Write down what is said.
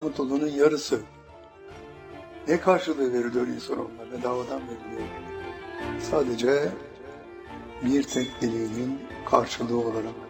mutluluğunun yarısı. Ne karşılığı veriliyor insan onlara? Bedavadan veriliyor. Sadece bir tek dileğinin karşılığı olarak.